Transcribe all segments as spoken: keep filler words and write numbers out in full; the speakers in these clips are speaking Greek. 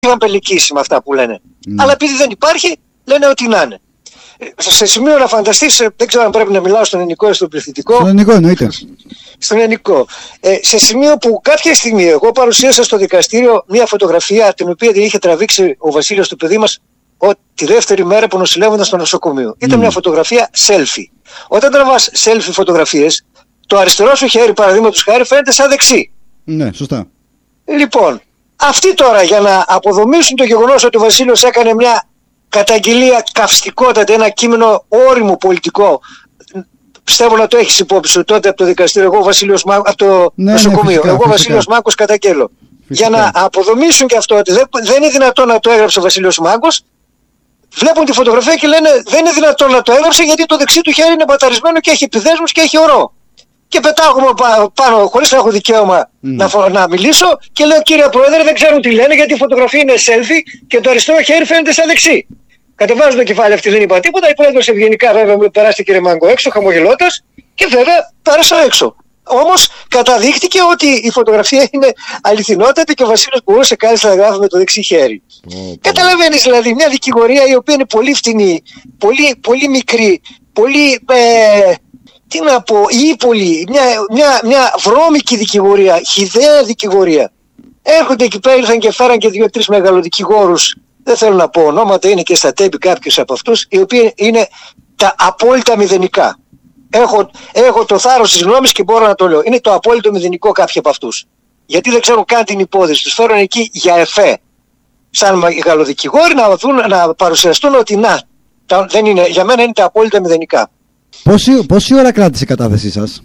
είχαν πελικήσει με αυτά που λένε. Mm. Αλλά επειδή δεν υπάρχει, λένε ότι να είναι. Σε σημείο να φανταστείς, δεν ξέρω αν πρέπει να μιλάω στον ελληνικό ή στον πληθυντικό. Στον ελληνικό εννοείται. Στον ελληνικό. Ε, σε σημείο που κάποια στιγμή εγώ παρουσίασα στο δικαστήριο μια φωτογραφία την οποία είχε τραβήξει ο Βασίλειος του παιδί μας τη δεύτερη μέρα που νοσηλεύονταν στο νοσοκομείο. Ήταν Mm. μια φωτογραφία selfie. Όταν τραβάς selfie φωτογραφίες, το αριστερό σου χέρι, παραδείγματος χάρη, φαίνεται σαν δεξί. Ναι, σωστά. Λοιπόν, αυτοί τώρα για να αποδομήσουν το γεγονός ότι ο Βασίλειος έκανε μια καταγγελία καυστικότατη, ένα κείμενο όριμο πολιτικό, πιστεύω να το έχεις υπόψη σου τότε από το δικαστήριο, εγώ Βασίλειος Μάκος, από το ναι, νοσοκομείο, ναι, φυσικά, εγώ φυσικά. Βασίλειος Μάκος καταγγέλλω. Για να αποδομήσουν και αυτό ότι δεν, δεν είναι δυνατόν να το έγραψε ο Βασίλειος Μάκος, βλέπουν τη φωτογραφία και λένε δεν είναι δυνατόν να το έγραψε γιατί το δεξί του χέρι είναι μπαταρισμένο και έχει επιδέσμους και έχει ορό. Και πετάγουμε πάνω χωρίς να έχω δικαίωμα mm. να, να μιλήσω και λέω κύριε Πρόεδρε δεν ξέρουν τι λένε γιατί η φωτογραφία είναι selfie και το αριστερό χέρι φαίνεται σαν δεξί. Κατεβάζω το κεφάλι αυτή, δεν είπα τίποτα. Η Πρόεδρος ευγενικά βέβαια μου περάσει κύριε Μάγκο έξω χαμογελώντας και βέβαια πέρασα έξω. Όμως καταδείχτηκε ότι η φωτογραφία είναι αληθινότατη και ο Βασίλειος μπορούσε κάλλιστα να γράφει με το δεξί χέρι. Mm. Καταλαβαίνεις δηλαδή μια δικηγορία η οποία είναι πολύ φτηνή, πολύ, πολύ μικρή, πολύ... Ε, τι να πω, ύπολη, μια, μια, μια βρώμικη δικηγορία, χυδαία δικηγορία. Έρχονται εκεί πέρα, ήρθαν και φέραν και δύο-τρεις μεγαλοδικηγόρους, δεν θέλω να πω ονόματα, είναι και στα τέμπη κάποιους από αυτούς, οι οποίοι είναι τα απόλυτα μηδενικά. Έχω, έχω το θάρρος της γνώμης και μπορώ να το λέω. Είναι το απόλυτο μηδενικό κάποιοι από αυτούς. Γιατί δεν ξέρουν καν την υπόθεση, τους φέρουν εκεί για εφέ. Σαν μεγαλοδικηγόροι να, δουν, να παρουσιαστούν ότι να, τα, δεν είναι, για μένα είναι τα απόλυτα μηδενικά. Πόση, πόση ώρα κράτησε η κατάθεσή σας?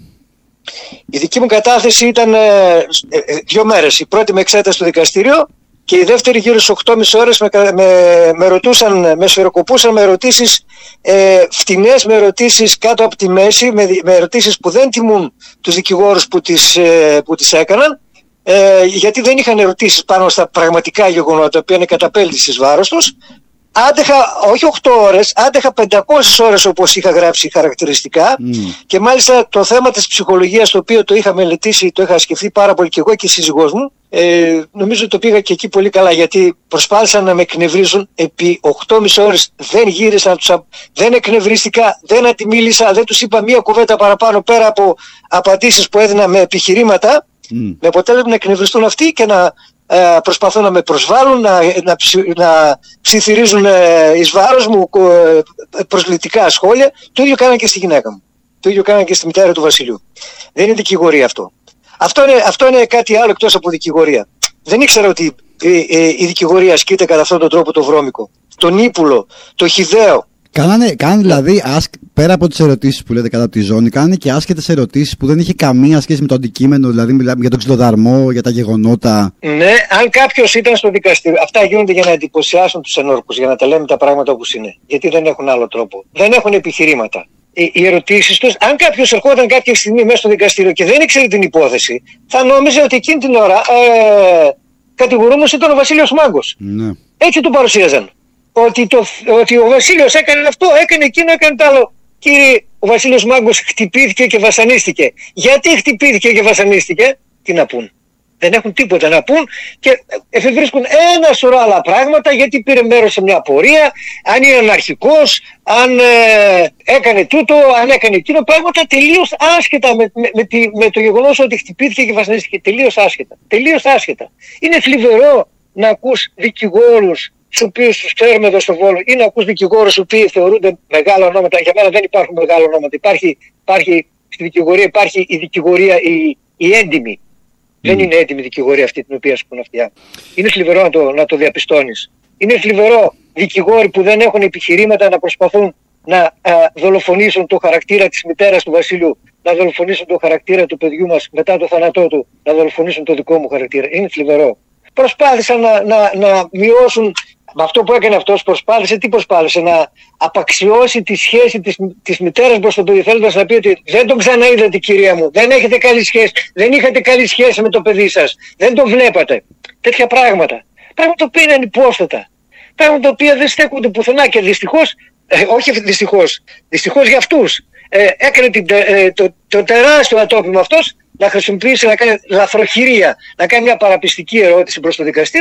Η δική μου κατάθεση ήταν ε, ε, δύο μέρες. Η πρώτη με εξέταση στο δικαστήριο και η δεύτερη γύρω στις οκτώ και μισή ώρες με, με, με ρωτούσαν, με σφαιροκοπούσαν με ερωτήσεις ε, φτηνές, με ερωτήσεις κάτω από τη μέση, με, με ερωτήσεις που δεν τιμούν τους δικηγόρους που τις, ε, που τις έκαναν, ε, γιατί δεν είχαν ερωτήσεις πάνω στα πραγματικά γεγονότα, τα οποία είναι καταπέλτης εις βάρος τους. Άντεχα όχι οκτώ ώρες, άντεχα πεντακόσιες ώρες όπως είχα γράψει χαρακτηριστικά mm. και μάλιστα το θέμα της ψυχολογίας το οποίο το είχα μελετήσει, το είχα σκεφτεί πάρα πολύ και εγώ και η σύζυγός μου, ε, νομίζω το πήγα και εκεί πολύ καλά γιατί προσπάθησαν να με εκνευρίζουν επί οκτώ και μισή ώρες, δεν γύρισα, τους, δεν εκνευρίστηκα, δεν αντιμίλησα, δεν τους είπα μία κουβέντα παραπάνω πέρα από απαντήσεις που έδινα με επιχειρήματα, mm. με αποτέλεσμα να εκνευριστούν αυτοί και να Ε, προσπαθούν να με προσβάλλουν, να, να, ψι, να ψιθυρίζουν ε, εις βάρος μου ε, προσβλητικά σχόλια. Το ίδιο κάναν και στη γυναίκα μου. Το ίδιο κάναν και στη μητέρα του Βασιλείου. Δεν είναι δικηγορία αυτό. Αυτό είναι, αυτό είναι κάτι άλλο εκτός από δικηγορία. Δεν ήξερα ότι ε, ε, η δικηγορία ασκείται κατά αυτόν τον τρόπο το βρώμικο. Τον ύπουλο, το χυδαίο. Κάνανε, κάνανε δηλαδή, άσκ, πέρα από τις ερωτήσεις που λέτε κατά τη ζώνη, κάνανε και άσχετες ερωτήσεις που δεν είχε καμία σχέση με το αντικείμενο, δηλαδή μιλάμε για τον ξυλοδαρμό, για τα γεγονότα. Ναι, αν κάποιος ήταν στο δικαστήριο, αυτά γίνονται για να εντυπωσιάσουν τους ενόρκους, για να τα λέμε τα πράγματα όπως είναι. Γιατί δεν έχουν άλλο τρόπο. Δεν έχουν επιχειρήματα. Οι, οι ερωτήσεις τους, αν κάποιος ερχόταν κάποια στιγμή μέσα στο δικαστήριο και δεν ήξερε την υπόθεση, θα νόμιζε ότι εκείνη την ώρα ε, κατηγορούμενος ήταν ο Βασίλειος Μάγκος. Ναι. Έτσι του παρουσίαζαν. Ότι, το, ότι ο Βασίλειος έκανε αυτό, έκανε εκείνο, έκανε το άλλο. Κύριε, ο Βασίλειος Μάγκος χτυπήθηκε και βασανίστηκε. Γιατί χτυπήθηκε και βασανίστηκε? Τι να πούν? Δεν έχουν τίποτα να πούν και εφευρίσκουν ένα σωρό άλλα πράγματα γιατί πήρε μέρος σε μια πορεία, αν είναι αναρχικός, αν ε, έκανε τούτο, αν έκανε εκείνο, πράγματα τελείως άσχετα με, με, με, τη, με το γεγονός ότι χτυπήθηκε και βασανίστηκε. Τελείως άσχετα. Τελείως άσχετα. Είναι θλιβερό να ακούς δικηγόρους στους οποίους τους ξέρουμε εδώ στο Βόλο ή να ακούς δικηγόρους οι οποίοι θεωρούνται μεγάλα ονόματα. Για μένα δεν υπάρχουν μεγάλα ονόματα. Υπάρχει, υπάρχει, στη δικηγορία υπάρχει η δικηγορία η, η έντιμη. Mm. Δεν είναι έντιμη δικηγορία αυτή την οποία ασκούν αυτιά. Είναι θλιβερό να το, να το διαπιστώνεις. Είναι θλιβερό δικηγόροι που δεν έχουν επιχειρήματα να προσπαθούν να α, δολοφονήσουν το χαρακτήρα της μητέρας του Βασίλειου, να δολοφονήσουν το χαρακτήρα του παιδιού μας μετά το θάνατό του, να δολοφονήσουν το δικό μου χαρακτήρα. Είναι θλιβερό. Προσπάθησαν να, να, να μειώσουν. Με αυτό που έκανε αυτός προσπάθησε, τι προσπάθησε? Να απαξιώσει τη σχέση της, της μητέρας προς το παιδί, θέλοντας να πει ότι δεν τον ξαναείδατε κυρία μου, δεν έχετε καλή σχέση, δεν είχατε καλή σχέση με το παιδί σας, δεν το βλέπατε. Τέτοια πράγματα. Πράγματα τα οποία είναι ανυπόστατα. Πράγματα τα οποία δεν στέκονται πουθενά και δυστυχώς, ε, όχι δυστυχώς, δυστυχώς για αυτούς, ε, έκανε την, ε, το, το τεράστιο ατόπιμα αυτός να χρησιμοποιήσει, να κάνει λαθροχειρία, να κάνει μια παραπιστική ερώτηση προς το δικαστήριο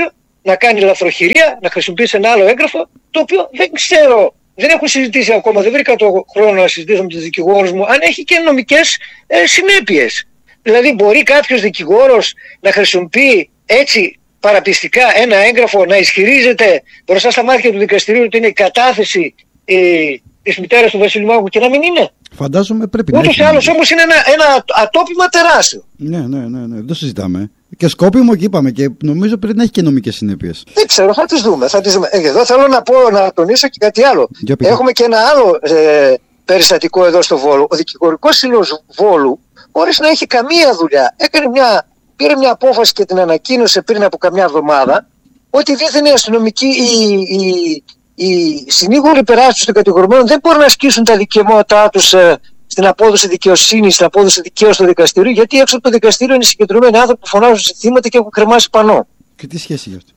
να κάνει λαθροχειρία, να χρησιμοποιήσει ένα άλλο έγγραφο, το οποίο δεν ξέρω, δεν έχω συζητήσει ακόμα, δεν βρήκα το χρόνο να συζητήσω με τους δικηγόρους μου, αν έχει και νομικές ε, συνέπειες. Δηλαδή μπορεί κάποιος δικηγόρος να χρησιμοποιεί έτσι παραπιστικά ένα έγγραφο, να ισχυρίζεται μπροστά στα μάτια του δικαστηρίου ότι είναι η κατάθεση ε, της μητέρας του Βασίλειου Μάγκου και να μην είναι. Φαντάζομαι πρέπει να. Ούτως ή άλλως όμως είναι ένα, ένα ατόπιμα τεράστιο. Ναι, ναι, ναι, ναι, δεν το συζητάμε. Και σκόπιμο και είπαμε και νομίζω πρέπει να έχει και νομικές συνέπειες. Δεν ξέρω, θα τις δούμε. Θα τις δούμε. Εδώ θέλω να πω, να τονίσω και κάτι άλλο. Έχουμε και ένα άλλο ε, περιστατικό εδώ στο Βόλο. Ο δικηγορικός σύλλογος Βόλου, χωρίς να έχει καμία δουλειά, έκανε μια, πήρε μια απόφαση και την ανακοίνωσε πριν από καμιά εβδομάδα ότι δίθεν οι αστυνομικοί, οι, οι, οι συνήγοροι υπεράσπισης των κατηγορουμένων δεν μπορούν να ασκήσουν τα δικαιώματά τους ε, στην απόδοση δικαιοσύνη, στην απόδοση δικαίου στο δικαστήριο, γιατί έξω από το δικαστήριο είναι συγκεντρωμένοι άνθρωποι που φωνάζουν σε θύματα και έχουν κρεμάσει πανό. Και τι σχέση γι' αυτό?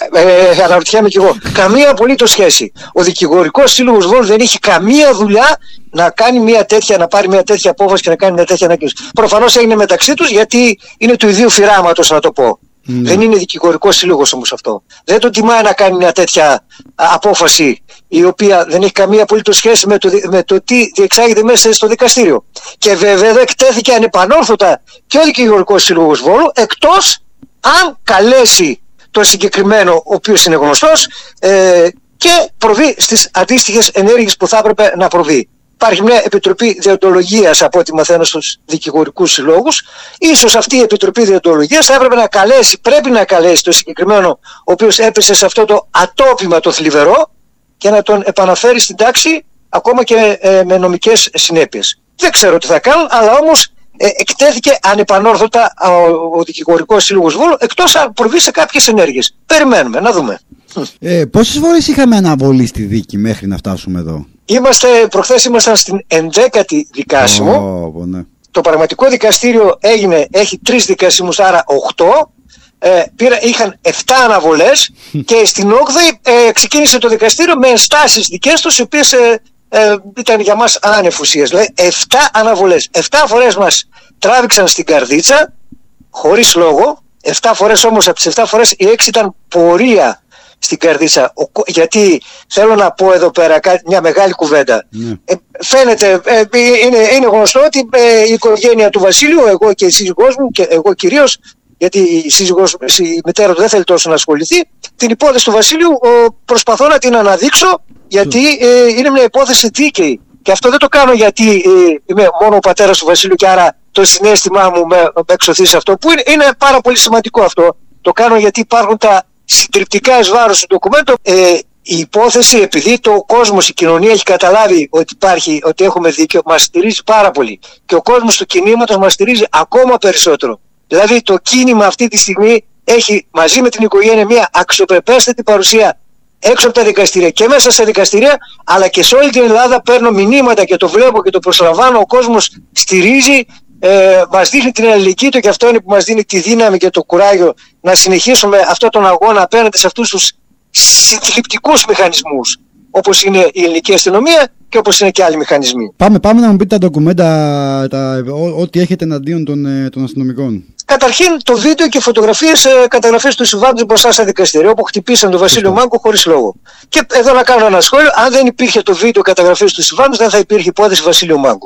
Ε, ε, αναρωτιέμαι κι εγώ. Καμία απολύτως σχέση. Ο δικηγορικός σύλλογος Βόλου δεν έχει καμία δουλειά να κάνει μια τέτοια, να πάρει μια τέτοια απόφαση και να κάνει μια τέτοια ανακοίνωση. Προφανώς έγινε μεταξύ τους γιατί είναι του ιδίου φυράματος, να το πω. Ναι. Δεν είναι δικηγορικός σύλλογος όμως αυτό. Δεν το τιμάει να κάνει μια τέτοια απόφαση η οποία δεν έχει καμία απολύτως σχέση με το, με το τι διεξάγεται μέσα στο δικαστήριο. Και βέβαια δεν εκτέθηκε ανεπανόρθωτα και ο δικηγορικός σύλλογος Βόλου, εκτός αν καλέσει το συγκεκριμένο, ο οποίος είναι γνωστός, ε, και προβεί στις αντίστοιχες ενέργειες που θα έπρεπε να προβεί. Υπάρχει μια επιτροπή διοντολογίας, από ό,τι μαθαίνω, στους δικηγορικούς συλλόγους. Ίσως αυτή η επιτροπή διοντολογίας θα έπρεπε να καλέσει, πρέπει να καλέσει το συγκεκριμένο, ο οποίος έπεσε σε αυτό το ατόπιμα το θλιβερό, και να τον επαναφέρει στην τάξη, ακόμα και ε, με νομικές συνέπειες. Δεν ξέρω τι θα κάνουν, αλλά όμως ε, εκτέθηκε ανεπανόρθωτα ο, ο δικηγορικός σύλλογος Βόλου, εκτός αν προβεί σε κάποιες ενέργειες. Περιμένουμε, να δούμε. Ε, πόσες φορές είχαμε αναβολή στη δίκη μέχρι να φτάσουμε εδώ? Είμαστε, προχθές ήμασταν στην ενδέκατη δικάσιμο. Oh, ναι. Το πραγματικό δικαστήριο έγινε, έχει τρεις δικασιμούς, άρα οκτώ. Ε, πήρα, είχαν επτά αναβολές και στην όγδοη ε, ξεκίνησε το δικαστήριο με ενστάσεις δικές τους, οι οποίες ε, ε, ήταν για μας άνευ ουσίας. Δηλαδή επτά αναβολές. επτά φορές μας τράβηξαν στην καρδίτσα χωρίς λόγο. επτά φορές όμως, από τις επτά φορές οι έξι ήταν πορεία στην καρδίτσα. Ο, γιατί θέλω να πω εδώ πέρα μια μεγάλη κουβέντα. Mm. Ε, φαίνεται, ε, είναι, είναι γνωστό ότι ε, η οικογένεια του Βασίλειου, εγώ και η σύζυγός μου, και εγώ κυρίως, γιατί η σύζυγος, η μητέρα του δεν θέλει τόσο να ασχοληθεί, την υπόθεση του Βασίλειου ο, προσπαθώ να την αναδείξω, γιατί ε, είναι μια υπόθεση δίκαιη. Και αυτό δεν το κάνω γιατί ε, είμαι μόνο ο πατέρας του Βασίλειου και άρα το συναίσθημά μου με, με εξωθεί σε αυτό, που είναι, είναι πάρα πολύ σημαντικό αυτό. Το κάνω γιατί υπάρχουν τα συντριπτικά εις βάρος του ντοκουμέντου. Ε, η υπόθεση, επειδή το κόσμος, η κοινωνία έχει καταλάβει ότι υπάρχει, ότι έχουμε δίκιο, μας στηρίζει πάρα πολύ. Και ο κόσμος του κινήματος μας στηρίζει ακόμα περισσότερο. Δηλαδή το κίνημα αυτή τη στιγμή έχει μαζί με την οικογένεια μια αξιοπρεπέστατη παρουσία έξω από τα δικαστήρια και μέσα στα δικαστήρια, αλλά και σε όλη την Ελλάδα. Παίρνω μηνύματα και το βλέπω και το προσλαμβάνω. Ο κόσμος στηρίζει, ε, μας δείχνει την αλληλεγγύη του, και αυτό είναι που μας δίνει τη δύναμη και το κουράγιο να συνεχίσουμε αυτόν τον αγώνα απέναντι σε αυτούς τους συντριπτικούς μηχανισμούς, όπως είναι η ελληνική αστυνομία και όπως είναι και άλλοι μηχανισμοί. Πάμε, πάμε να μου πείτε τα ντοκουμέντα, τα, ό,τι έχετε εναντίον των, των αστυνομικών. Καταρχήν το βίντεο και φωτογραφίες ε, καταγραφές του συμβάντος μπροστά στα δικαστήρια, όπου χτυπήσαν τον Βασίλειο Μάγκο χωρίς λόγο. Και εδώ να κάνω ένα σχόλιο: αν δεν υπήρχε το βίντεο καταγραφές του συμβάντος, δεν θα υπήρχε υπόθεση Βασίλειου Μάγκου.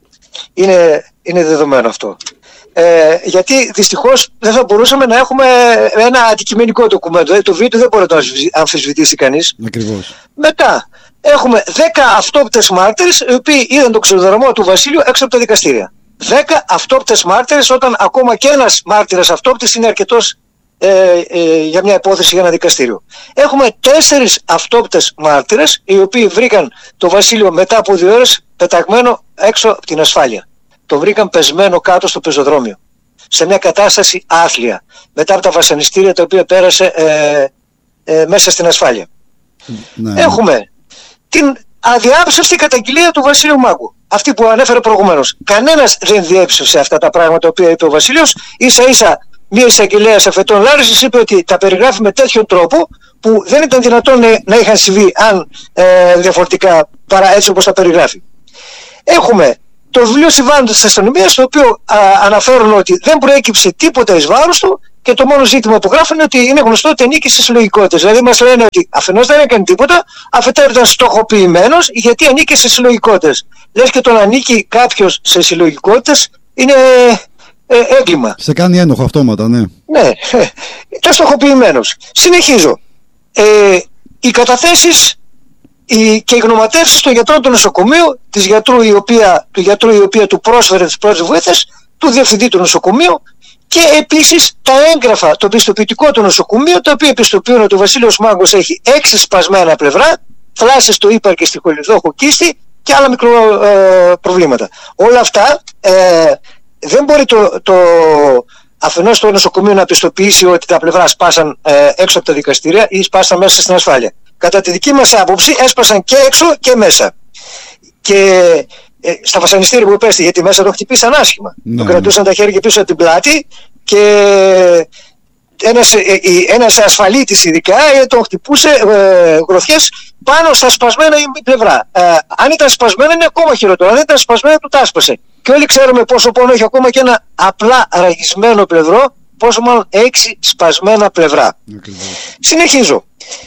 Είναι, είναι δεδομένο αυτό. Ε, γιατί δυστυχώς δεν θα μπορούσαμε να έχουμε ένα αντικειμενικό ντοκουμέντο. Δηλαδή το βίντεο δεν μπορεί να το αμφισβητήσει κανείς. Ακριβώς. Μετά έχουμε δέκα αυτόπτες μάρτυρες, οι οποίοι είδαν τον ξυλοδαρμό του Βασίλειου έξω από τα δικαστήρια. δέκα αυτόπτες μάρτυρες, όταν ακόμα και ένας μάρτυρας αυτόπτης είναι αρκετός ε, ε, για μια υπόθεση για ένα δικαστήριο. Έχουμε τέσσερις αυτόπτες μάρτυρες, οι οποίοι βρήκαν τον Βασίλειο μετά από δύο ώρες πεταγμένο έξω από την ασφάλεια. Το βρήκαν πεσμένο κάτω στο πεζοδρόμιο, σε μια κατάσταση άθλια, μετά από τα βασανιστήρια τα οποία πέρασε ε, ε, μέσα στην ασφάλεια. Ναι. Έχουμε την αδιάψευστη καταγγελία του Βασίλειου Μάγκου, αυτή που ανέφερε προηγουμένως. Κανένας δεν διέψευσε αυτά τα πράγματα τα οποία είπε ο Βασίλειος. Ίσα ίσα μια εισαγγελέας αφετών Λάρισης είπε ότι τα περιγράφει με τέτοιον τρόπο που δεν ήταν δυνατόν να είχαν συμβεί αν ε, διαφορετικά, παρά έτσι όπως τα περιγράφει. Έχουμε το βιβλίο συμβάντων της αστυνομίας, στο οποίο α, αναφέρουν ότι δεν προέκυψε τίποτα εις βάρος του και το μόνο ζήτημα που γράφουν είναι ότι είναι γνωστό ότι ανήκει σε συλλογικότητες. Δηλαδή μας λένε ότι αφενός δεν έκανε τίποτα, αφετέρου ήταν στοχοποιημένος γιατί ανήκει σε συλλογικότητες. Λες και το να ανήκει κάποιος σε συλλογικότητες είναι ε, έγκλημα. Σε κάνει ένοχο αυτόματα, ναι. Ναι, ε, ήταν στοχοποιημένος. Συνεχίζω. Ε, οι καταθέσεις οι, και οι γνωματεύσεις των γιατρών του νοσοκομείου, της γιατρού η οποία, του γιατρού η οποία του πρόσφερε τις πρώτες βοήθειες, του διευθυντή του νοσοκομείου, και επίσης τα έγγραφα, το πιστοποιητικό του νοσοκομείου, τα οποία πιστοποιούν ότι ο Βασίλειος Μάγκος έχει έξι σπασμένα πλευρά, θλάσσες στο ύπαρ και στη χολιδόχο κίστη και άλλα μικρό ε, προβλήματα. Όλα αυτά ε, δεν μπορεί το, το αφενός το νοσοκομείο να πιστοποιήσει ότι τα πλευρά σπάσαν ε, έξω από τα δικαστήρια ή σπάσαν μέσα στην ασφάλεια. Κατά τη δική μας άποψη έσπασαν και έξω και μέσα. Και ε, στα βασανιστήρια που πέστη, γιατί μέσα το χτυπήσαν άσχημα. Ναι. Τον κρατούσαν τα χέρια πίσω από την πλάτη και ένας, ε, ένας ασφαλίτης ειδικά ε, τον χτυπούσε ε, γροθιές πάνω στα σπασμένα πλευρά. Ε, αν ήταν σπασμένα είναι ακόμα χειρότερο. Αν δεν ήταν σπασμένα του τα άσπασε. Και όλοι ξέρουμε πόσο πόνο έχει ακόμα και ένα απλά ραγισμένο πλευρό, πόσο μάλλον έξι σπασμένα πλευρά. Okay. Συνεχίζω.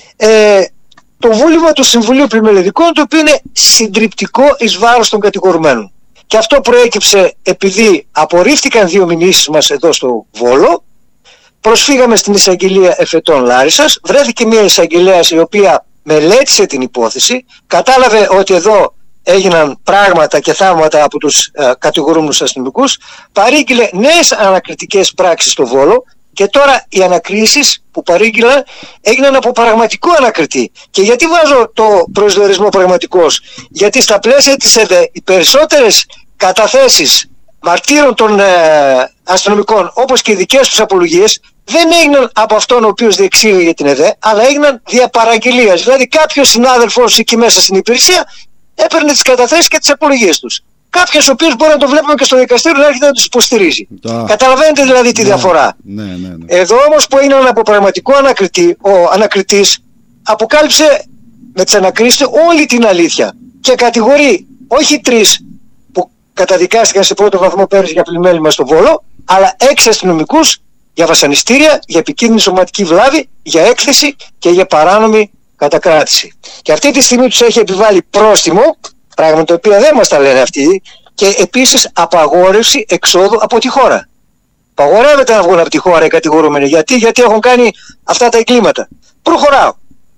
Ε, το βούλημα του Συμβουλίου Πλημελετικών, το οποίο είναι συντριπτικό εις βάρος των κατηγορουμένων. Και αυτό προέκυψε επειδή απορρίφθηκαν δύο μηνύσεις μας εδώ στο Βόλο, προσφύγαμε στην εισαγγελία εφετών Λάρισσας, βρέθηκε μια εισαγγελέας η οποία μελέτησε την υπόθεση, κατάλαβε ότι εδώ έγιναν πράγματα και θαύματα από τους ε, κατηγορούμενους αστυνομικούς, παρήγγειλε νέες ανακριτικές πράξεις στο Βόλο και τώρα οι ανακρίσεις που παρήγγειλαν έγιναν από πραγματικό ανακριτή. Και γιατί βάζω το προσδιορισμό πραγματικός? Γιατί στα πλαίσια της ΕΔΕ οι περισσότερες καταθέσεις μαρτύρων των ε, αστυνομικών, όπως και οι δικές τους απολογίες, δεν έγιναν από αυτόν ο οποίος διεξήγαγε την ΕΔΕ, αλλά έγιναν δια παραγγελίας. Δηλαδή κάποιος συνάδελφος εκεί μέσα στην υπηρεσία έπαιρνε τις καταθέσεις και τις απολογίες τους. Κάποιος ο οποίος μπορεί να το βλέπουμε και στο δικαστήριο να έρχεται να τους υποστηρίζει. Ah. Καταλαβαίνετε δηλαδή τη ναι, διαφορά. Ναι, ναι, ναι. Εδώ όμως που έγιναν από πραγματικό ανακριτή, ο ανακριτής αποκάλυψε με τις ανακρίσεις όλη την αλήθεια και κατηγορεί όχι τρεις που καταδικάστηκαν σε πρώτο βαθμό πέρυσι για πλημέλημα στο Βόλο, αλλά έξι αστυνομικούς για βασανιστήρια, για επικίνδυνη σωματική βλάβη, για έκθεση και για παράνομη κατακράτηση. Και αυτή τη στιγμή τους έχει επιβάλει πρόστιμο, πράγμα το οποίο δεν μας τα λένε αυτοί, και επίσης απαγόρευση εξόδου από τη χώρα. Απαγορεύεται να βγουν από τη χώρα οι κατηγορούμενοι. Γιατί, γιατί έχουν κάνει αυτά τα εγκλήματα. Προχωράω.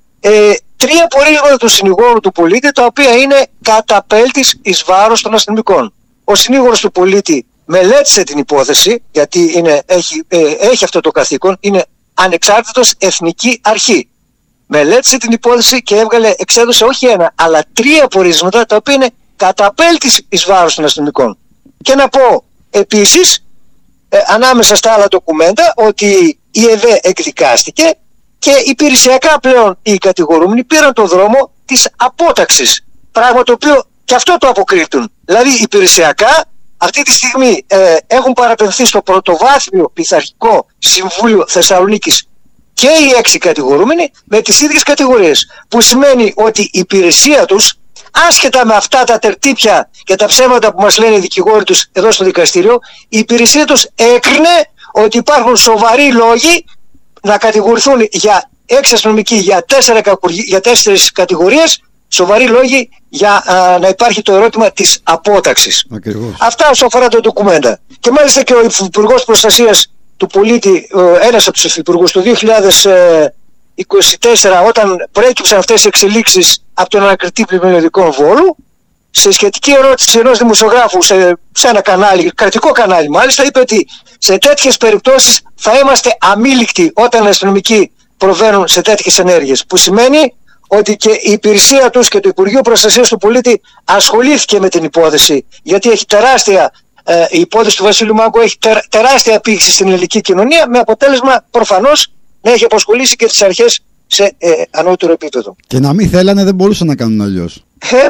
Ε, τρία πορίσματα του συνηγόρου του πολίτη, τα οποία είναι καταπέλτης εις βάρος των αστυνομικών. Ο συνήγορος του πολίτη μελέτησε την υπόθεση, γιατί είναι, έχει, ε, έχει αυτό το καθήκον, είναι ανεξάρτητος εθνική αρχή. Μελέτησε την υπόθεση και έβγαλε, εξέδωσε όχι ένα, αλλά τρία πορίσματα, τα οποία είναι καταπέλτης εις βάρος των αστυνομικών. Και να πω επίσης, ε, ανάμεσα στα άλλα ντοκουμέντα, ότι η ΕΔΕ εκδικάστηκε και υπηρεσιακά πλέον οι κατηγορούμενοι πήραν το δρόμο της απόταξης. Πράγμα το οποίο και αυτό το αποκρύπτουν. Δηλαδή υπηρεσιακά αυτή τη στιγμή ε, έχουν παραπεμφθεί στο πρωτοβάθμιο πειθαρχικό Συμβούλιο Θεσσαλονίκης και οι έξι κατηγορούμενοι με τις ίδιες κατηγορίες. Που σημαίνει ότι η υπηρεσία τους, άσχετα με αυτά τα τερτύπια και τα ψέματα που μας λένε οι δικηγόροι τους εδώ στο δικαστήριο, η υπηρεσία τους έκρινε ότι υπάρχουν σοβαροί λόγοι να κατηγορηθούν για έξι αστυνομικοί για, τέσσερα, για τέσσερις κατηγορίες, σοβαροί λόγοι για α, να υπάρχει το ερώτημα της απόταξης. Ακριβώς. Αυτά όσο αφορά τα ντοκουμέντα. Και μάλιστα και ο Υπουργός Προστασίας του Πολίτη, ένας από τους υπουργούς του δύο χιλιάδες είκοσι τέσσερα, όταν προέκυψαν αυτές οι εξελίξεις από τον ανακριτή πλημελετικών Βόλου, σε σχετική ερώτηση ενός δημοσιογράφου σε, σε ένα κανάλι, κρατικό κανάλι μάλιστα, είπε ότι σε τέτοιες περιπτώσεις θα είμαστε αμήλικτοι όταν οι αστυνομικοί προβαίνουν σε τέτοιες ενέργειες. Που σημαίνει ότι και η υπηρεσία τους και το Υπουργείο Προστασίας του Πολίτη ασχολήθηκε με την υπόθεση, γιατί έχει τεράστια, ε, η υπόθεση του Βασίλειου Μάγκου έχει τερ, τεράστια απήχηση στην ελληνική κοινωνία, με αποτέλεσμα προφανώς να έχει αποσχολήσει και τις αρχές σε ε, ανώτερο επίπεδο. Και να μην θέλανε δεν μπορούσαν να κάνουν αλλιώς. Ε,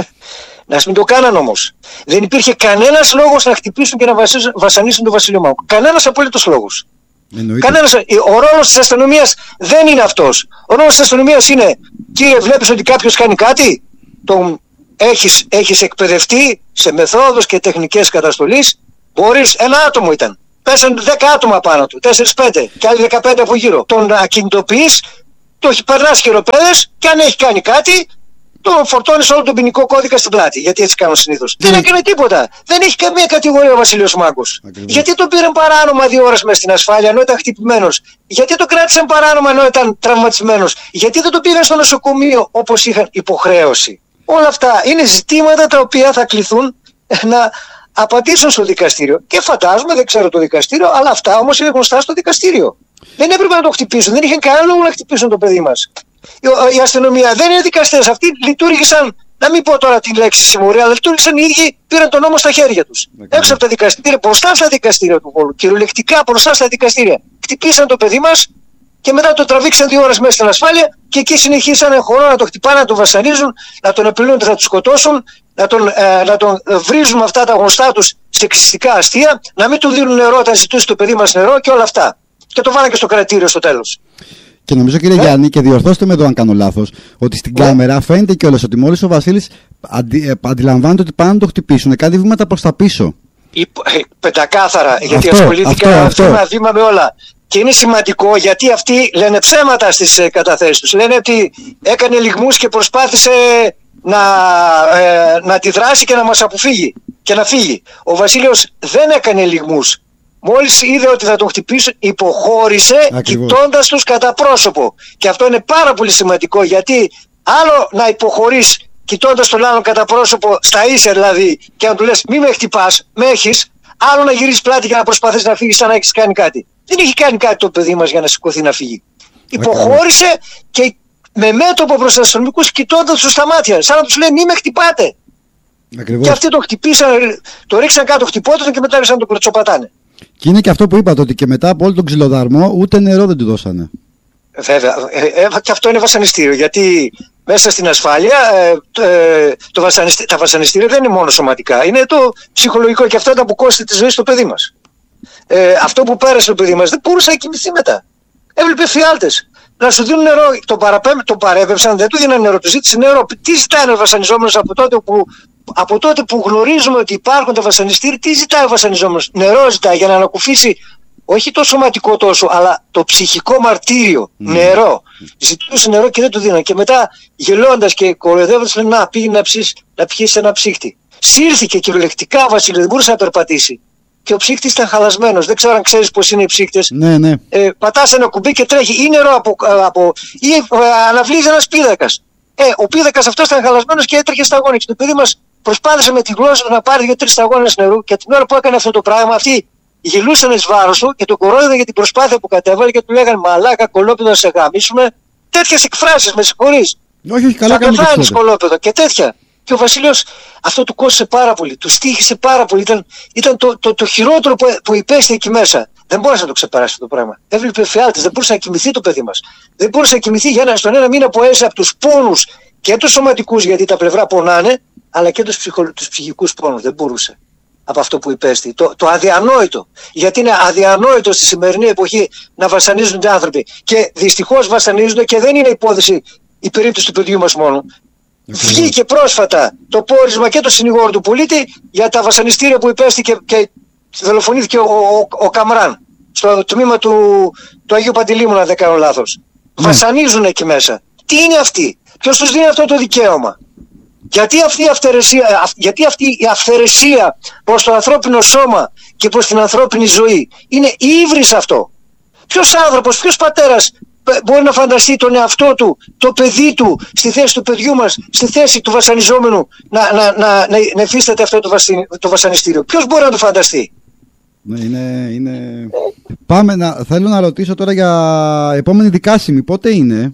να μην το κάναν όμως. Δεν υπήρχε κανένας λόγος να χτυπήσουν και να βασανίσουν τον Βασίλειο Μάγκου. Κανένας απολύτως λόγος. Κανένας, ο ρόλος της αστυνομίας δεν είναι αυτός. Ο ρόλος της αστυνομίας είναι, κύριε, βλέπεις ότι κάποιος κάνει κάτι, τον έχεις, έχεις εκπαιδευτεί σε μεθόδους και τεχνικές καταστολής, μπορείς, ένα άτομο ήταν, Πέσαν δέκα άτομα πάνω του, τέσσερα πέντε και άλλοι δεκαπέντε από γύρω. Τον ακινητοποιείς, το περνάς χειροπέδες και αν έχει κάνει κάτι, το φορτώνεις όλο τον ποινικό κώδικα στην πλάτη. Γιατί έτσι κάνουν συνήθως. Δεν έκανε τίποτα. Δεν έχει καμία κατηγορία ο Βασίλειος Μάγκος. Γιατί τον πήραν παράνομα δύο ώρες μέσα στην ασφάλεια ενώ ήταν χτυπημένος. Γιατί τον κράτησαν παράνομα ενώ ήταν τραυματισμένος. Γιατί δεν τον πήγαν στο νοσοκομείο όπως είχαν υποχρέωση. Όλα αυτά είναι ζητήματα τα οποία θα κληθούν να απαντήσουν στο δικαστήριο. Και φαντάζομαι, δεν ξέρω το δικαστήριο, αλλά αυτά όμως είναι γνωστά στο δικαστήριο. Δεν έπρεπε να το χτυπήσουν, δεν είχαν κανένα λόγο να χτυπήσουν το παιδί μας. Η αστυνομία δεν είναι δικαστές. Αυτοί λειτουργήσαν, να μην πω τώρα την λέξη συμμορία, αλλά λειτουργήσαν οι ίδιοι, πήραν τον νόμο στα χέρια τους. Okay. Έξω από τα δικαστήρια, μπροστά στα δικαστήρια του Βόλου, κυριολεκτικά μπροστά στα δικαστήρια. Χτυπήσαν το παιδί μας και μετά το τραβήξαν δύο ώρες μέσα στην ασφάλεια και εκεί συνεχίσαν χωρό να το χτυπάνε, να το βασανίζουν, να τον απειλούν ότι θα τον σκοτώσουν, να τον, ε, να τον βρίζουν αυτά τα γνωστά τους σεξιστικά αστεία, να μην του δίνουν νερό όταν ζητούσε το παιδί μας νερό και όλα αυτά. Και το βάλανε και στο κρατήριο στο τέλος. Και νομίζω, κύριε yeah. Γιάννη, και διορθώστε με εδώ αν κάνω λάθος, ότι στην yeah. κάμερα φαίνεται κιόλας ότι μόλις ο Βασίλης αντι, ε, αντιλαμβάνεται ότι πάνε να το χτυπήσουν, κάνει βήματα προς τα πίσω. Η, πεντακάθαρα, γιατί αυτό, ασχολήθηκα αυτό, αυτό. βήμα βήμα με όλα. Και είναι σημαντικό γιατί αυτοί λένε ψέματα στις ε, καταθέσεις τους. Λένε ότι έκανε λιγμούς και προσπάθησε να, ε, να τη δράσει και να μας αποφύγει και να φύγει. Ο Βασίλειος δεν έκανε λιγμούς. Μόλις είδε ότι θα τον χτυπήσουν, υποχώρησε κοιτώντας τους κατά πρόσωπο. Και αυτό είναι πάρα πολύ σημαντικό, γιατί άλλο να υποχωρείς κοιτώντας τον άλλον κατά πρόσωπο, στα ίσια δηλαδή, και να του λες μη με χτυπάς, με έχεις, άλλο να γυρίσεις πλάτη και να προσπαθείς να φύγεις σαν να έχεις κάνει κάτι. Δεν έχει κάνει κάτι το παιδί μας για να σηκωθεί να φύγει. Υποχώρησε και με μέτωπο προς τους αστυνομικούς κοιτώντας τους στα μάτια, σαν να τους λέει μη με χτυπάτε. Ακριβώς. Και αυτοί το χτυπήσαν, το ρίξαν κάτω χτυπώντας και μετά άρχισαν να το κλωτσοπατάνε. Και είναι και αυτό που είπατε, ότι και μετά από όλο τον ξυλοδαρμό ούτε νερό δεν του δώσανε. Βέβαια, ε, ε, και αυτό είναι βασανιστήριο, γιατί μέσα στην ασφάλεια ε, ε, το βασανιστή, τα βασανιστήρια δεν είναι μόνο σωματικά, είναι το ψυχολογικό, και αυτό ήταν που κόστησε τη ζωή στο παιδί μας. Ε, αυτό που πέρασε το παιδί μας δεν μπορούσε να κοιμηθεί μετά. Έβλεπε φιάλτες. Να σου δίνουν νερό, τον, τον παρέπεψαν, δεν του δίνανε νερό, του ζήτησε νερό. Τι ζητάει ένα βασανιζόμενος από τότε που, από τότε που γνωρίζουμε ότι υπάρχουν τα βασανιστήρια, τι ζητάει ο βασανιζόμενος? Νερό ζητάει για να ανακουφίσει όχι το σωματικό τόσο, αλλά το ψυχικό μαρτύριο. Mm. Νερό. Ζητούσε νερό και δεν του δίνανε. Και μετά γελώντας και κοροϊδεύοντας λένε να πήγε να, να πιείς ένα ψύχτη. Σύρθηκε κυριολεκτικά ο Βασίλης, δεν μπορούσε να περπατήσει. Και ο ψύχτης ήταν χαλασμένος. Δεν ξέρω αν ξέρεις πώς είναι οι ψύχτες. Ναι, ναι. Ε, πατάς ένα κουμπί και τρέχει ή νερό από, από, ή ε, αναβλύζει ένας πίδακας. Ε, ο πίδακας αυτός ήταν χαλασμένος και έτρεχε σταγόνι. Και το παιδί μας προσπάθησε με τη γλώσσα του να πάρει δύο-τρεις σταγόνες νερού, και την ώρα που έκανε αυτό το πράγμα, αυτοί γελούσαν εις βάρος του και τον κορόιδαν για την προσπάθεια που κατέβαλε και του λέγανε μαλάκα, κολόπεδο, να σε γαμίσουμε. Τέτοιες εκφράσεις, με συγχωρείς. Όχι, όχι, καλά κάνει. Θα πεθάνεις κολόπεδο και τέτοια. Και ο Βασίλειος αυτό του κόστησε πάρα πολύ, του στοίχησε πάρα πολύ. Ήταν, ήταν το, το, το χειρότερο που, που υπέστη εκεί μέσα. Δεν μπόρεσε να το ξεπεράσει αυτό το πράγμα. Έβλεπε φιάλτες, δεν μπορούσε να κοιμηθεί το παιδί μας. Δεν μπορούσε να κοιμηθεί για ένα, στον ένα μήνα που έζησε από τους πόνους και τους σωματικούς, γιατί τα πλευρά πονάνε, αλλά και τους, ψυχο, τους ψυχικούς πόνους. Δεν μπορούσε από αυτό που υπέστη. Το, το αδιανόητο. Γιατί είναι αδιανόητο στη σημερινή εποχή να βασανίζονται άνθρωποι. Και δυστυχώς βασανίζονται, και δεν είναι υπόθεση η περίπτωση του παιδιού μας μόνο. Βγήκε πρόσφατα το πόρισμα και το συνηγόρο του πολίτη για τα βασανιστήρια που υπέστη και, και δολοφονήθηκε ο, ο, ο Καμράν στο τμήμα του, του Αγίου Παντελήμου, αν δεν κάνω λάθος. Mm. Βασανίζουν εκεί μέσα. Τι είναι αυτοί? Ποιος τους δίνει αυτό το δικαίωμα? Γιατί αυτή η αυθαιρεσία, γιατί αυτή η αυθαιρεσία προς το ανθρώπινο σώμα και προς την ανθρώπινη ζωή? Είναι ύβρις αυτό. Ποιος άνθρωπος, ποιος πατέρας μπορεί να φανταστεί τον εαυτό του, το παιδί του, στη θέση του παιδιού μας, στη θέση του βασανιζόμενου, να, να, να, να, να υφίσταται αυτό το, βασι, το βασανιστήριο? Ποιος μπορεί να το φανταστεί? Ναι, είναι, είναι... Πάμε να, θέλω να ρωτήσω τώρα για επόμενη δικάσιμη. Πότε είναι?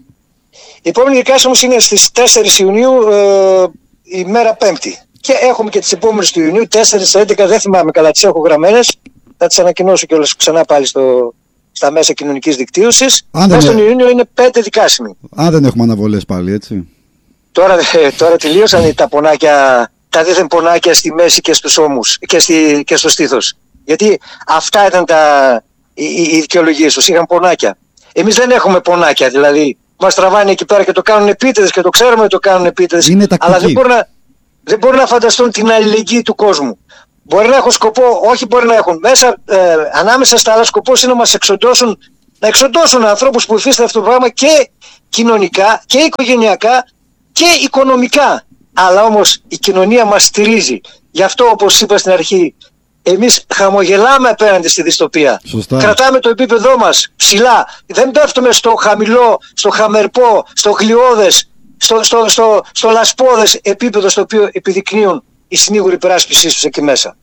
Η επόμενη δικάσιμη είναι στις τέσσερις Ιουνίου, ε, η μέρα Πέμπτη. Και έχουμε και τις επόμενες του Ιουνίου, τέσσερις, έντεκα, δεν θυμάμαι καλά, τις έχω γραμμένες. Θα τις ανακοινώσω κιόλας ξανά πάλι στο... στα μέσα κοινωνικής δικτύωσης. Μέσα στον Ιούνιο είναι πέντε δικάσιμοι. Αν δεν έχουμε αναβολές πάλι, έτσι. Τώρα, τώρα τελείωσαν τα πονάκια, τα δίθεν πονάκια στη μέση και στους ώμους και, στη, και στο στήθος. Γιατί αυτά ήταν τα, οι, οι δικαιολογίες τους, είχαν πονάκια. Εμείς δεν έχουμε πονάκια, δηλαδή μας τραβάνε εκεί πέρα και το κάνουν επίτηδες και το ξέρουμε ότι το κάνουν επίτηδες. Αλλά δεν μπορούν να, δεν μπορούν να φανταστούν την αλληλεγγύη του κόσμου. Μπορεί να έχουν σκοπό, όχι μπορεί να έχουν. Μέσα, ε, ανάμεσα στα άλλα, σκοπός είναι να μας εξοντώσουν, να εξοντώσουν ανθρώπους που υφίστανται αυτό το πράγμα και κοινωνικά και οικογενειακά και οικονομικά. Αλλά όμως η κοινωνία μας στηρίζει. Γι' αυτό, όπως είπα στην αρχή, εμείς χαμογελάμε απέναντι στη δυστοπία. Σωστά. Κρατάμε το επίπεδό μας ψηλά. Δεν πέφτουμε στο χαμηλό, στο χαμερπό, στο γλιώδες, στο, στο, στο, στο λασπώδες επίπεδο στο οποίο επιδεικνύουν οι συνήγοροι υπεράσπισης τους εκεί μέσα.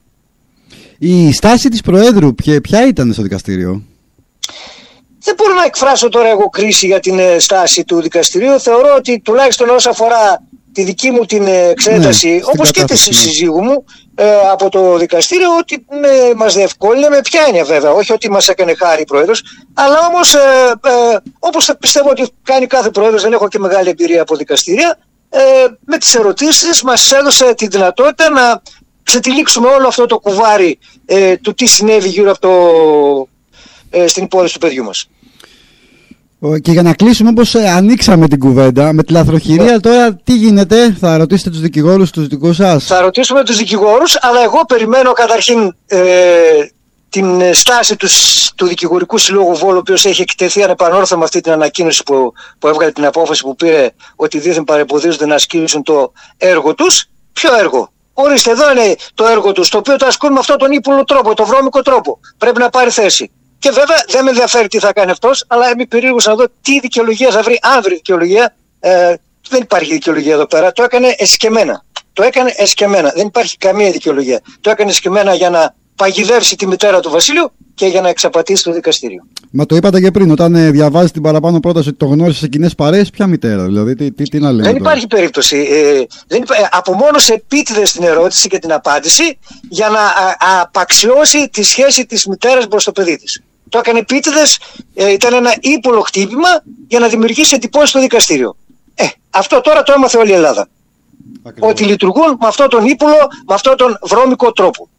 Η στάση της Προέδρου ποια, ποια ήταν στο δικαστήριο? Δεν μπορώ να εκφράσω τώρα εγώ κρίση για την στάση του δικαστηρίου. Θεωρώ ότι τουλάχιστον όσον αφορά τη δική μου την εξέταση, ναι, όπως και τη συζύγου μου ε, από το δικαστήριο, ότι με, μας διευκόλυνε, με ποια έννοια βέβαια, όχι ότι μας έκανε χάρη η Πρόεδρος, αλλά όμως ε, ε, όπως πιστεύω ότι κάνει κάθε Πρόεδρος, δεν έχω και μεγάλη εμπειρία από δικαστήρια, ε, με τις ερωτήσεις μας έδωσε τη δυνατότητα να ξετυλίξουμε όλο αυτό το κουβάρι ε, του τι συνέβη γύρω από το, ε, στην υπόθεση του παιδιού μας. Και για να κλείσουμε, όπως ανοίξαμε την κουβέντα με τη λαθροχειρία, yeah. Τώρα τι γίνεται, θα ρωτήσετε τους δικηγόρους τους δικούς σας? Θα ρωτήσουμε τους δικηγόρους, αλλά εγώ περιμένω καταρχήν ε, την στάση του, του Δικηγορικού Συλλόγου Βόλου, ο οποίος έχει εκτεθεί ανεπανόρθωμα αυτή την ανακοίνωση που, που έβγαλε, την απόφαση που πήρε, ότι δίθεν παρεμποδίζονται να ασκήσουν το έργο τους. Ποιο έργο? Ορίστε, εδώ είναι το έργο τους, το οποίο το ασκούν με αυτόν τον ύπουλο τρόπο, τον βρώμικο τρόπο. Πρέπει να πάρει θέση. Και βέβαια δεν με ενδιαφέρει τι θα κάνει αυτός, αλλά είμαι περίεργος να δω τι δικαιολογία θα βρει. Αν βρει δικαιολογία, ε, δεν υπάρχει δικαιολογία εδώ πέρα. Το έκανε εσκεμμένα. Το έκανε εσκεμμένα. Δεν υπάρχει καμία δικαιολογία. Το έκανε εσκεμμένα για να παγιδεύσει τη μητέρα του Βασίλειου και για να εξαπατήσει το δικαστήριο. Μα το είπατε και πριν, όταν ε, διαβάζει την παραπάνω πρόταση ότι το γνώρισε σε κοινές παρέες, ποια μητέρα, δηλαδή, τι, τι, τι να λέμε? Δεν τώρα? υπάρχει περίπτωση. Ε, δεν υπά... ε, απομόνωσε επίτηδες την ερώτηση και την απάντηση για να α, α, απαξιώσει τη σχέση της μητέρας προς το παιδί της. Το έκανε επίτηδες, ε, ήταν ένα ύπουλο χτύπημα για να δημιουργήσει εντυπώσεις στο δικαστήριο. Ε, αυτό τώρα το έμαθε όλη η Ελλάδα. Ακριβώς. Ότι λειτουργούν με αυτόν τον ύπουλο, με αυτόν τον βρώμικο τρόπο.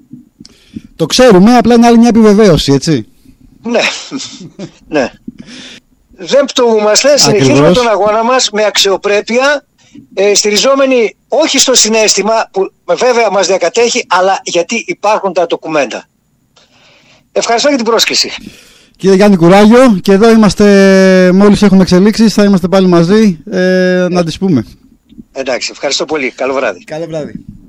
Το ξέρουμε, απλά είναι άλλη μια επιβεβαίωση, έτσι. Ναι, ναι. Δεν πτωούμαστε, συνεχίζουμε τον αγώνα μας με αξιοπρέπεια, ε, στηριζόμενοι όχι στο συναίσθημα που βέβαια μας διακατέχει, αλλά γιατί υπάρχουν τα ντοκουμέντα. Ευχαριστώ για την πρόσκληση. Κύριε Γιάννη, κουράγιο, και εδώ είμαστε, μόλις έχουμε εξελίξεις θα είμαστε πάλι μαζί, ε, να τις πούμε. Εντάξει, ευχαριστώ πολύ. Καλό βράδυ. Καλό βράδυ.